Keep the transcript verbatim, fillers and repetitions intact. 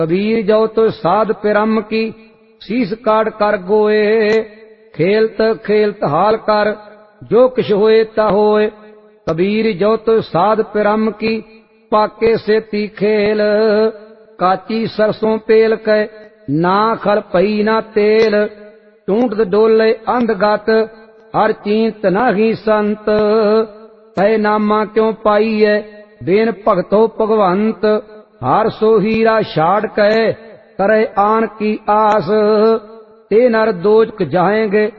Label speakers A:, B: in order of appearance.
A: कबीर जो तो साध पिरम की शीस काट कर गोए। खेलत खेलत हाल कर जो किश होए ता होए। कबीर जो तो साध पिरम की पाके से ती खेल। काची सरसों पेल के ना खल पई ना तेल। टूंट डोले अंधगत हर चींत नाही संत। तय नामा क्यों पाई है बेन भगतो भगवंत। हर सो हीरा छाड़ के करे आन की आस। ते नर दोजक जाएंगे